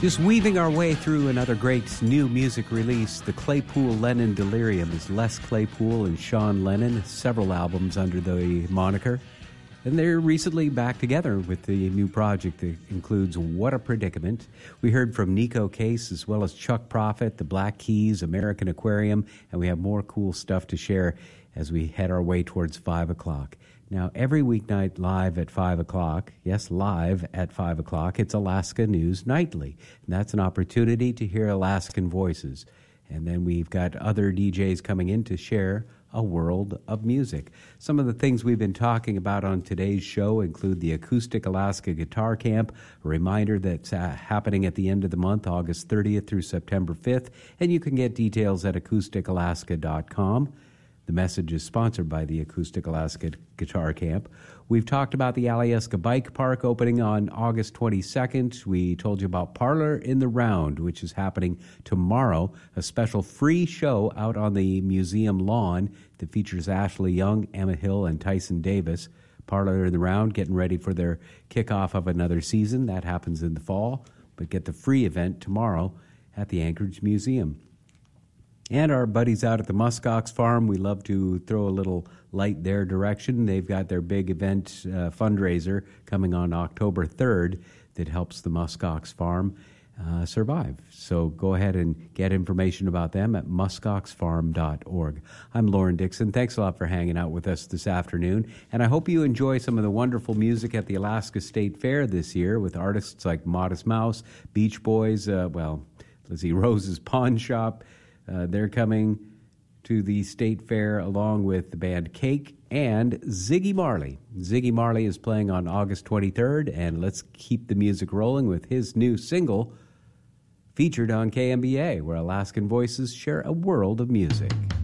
Just weaving our way through another great new music release, the Claypool-Lennon Delirium is Les Claypool and Sean Lennon, several albums under the moniker. And they're recently back together with the new project that includes What a Predicament. We heard from Nico Case as well as Chuck Prophet, the Black Keys, American Aquarium, and we have more cool stuff to share as we head our way towards 5 o'clock. Now, every weeknight live at 5 o'clock, yes, live at 5 o'clock, it's Alaska News Nightly. And that's an opportunity to hear Alaskan voices. And then we've got other DJs coming in to share a world of music. Some of the things we've been talking about on today's show include the Acoustic Alaska Guitar Camp, a reminder that's happening at the end of the month, August 30th through September 5th, and you can get details at acousticalaska.com. The message is sponsored by the Acoustic Alaska Guitar Camp. We've talked about the Alyeska Bike Park opening on August 22nd. We told you about Parlor in the Round, which is happening tomorrow, a special free show out on the museum lawn that features Ashley Young, Emma Hill, and Tyson Davis. Parlor in the Round getting ready for their kickoff of another season. That happens in the fall, but get the free event tomorrow at the Anchorage Museum. And our buddies out at the Muskox Farm, we love to throw a little light their direction. They've got their big event fundraiser coming on October 3rd that helps the Muskox Farm survive. So go ahead and get information about them at muskoxfarm.org. I'm Lauren Dixon. Thanks a lot for hanging out with us this afternoon. And I hope you enjoy some of the wonderful music at the Alaska State Fair this year with artists like Modest Mouse, Beach Boys, Lizzie Rose's Pawn Shop. They're coming to the State Fair along with the band Cake and Ziggy Marley. Ziggy Marley is playing on August 23rd, and let's keep the music rolling with his new single featured on KMBA, where Alaskan voices share a world of music.